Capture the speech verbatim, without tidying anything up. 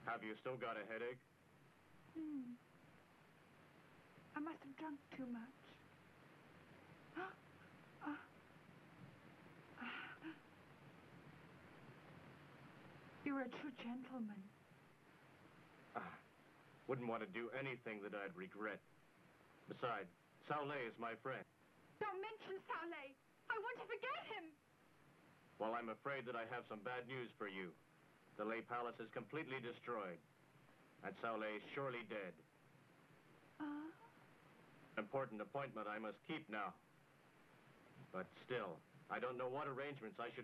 Have you still got a headache? Hmm. I must have drunk too much. Uh, uh, You're a true gentleman. Ah, wouldn't want to do anything that I'd regret. Besides, Saulé is my friend. Don't mention Saulé. I want to forget him. Well, I'm afraid that I have some bad news for you. The Lay Palace is completely destroyed, and Saulé is surely dead. Uh? Important appointment I must keep now. But still, I don't know what arrangements I should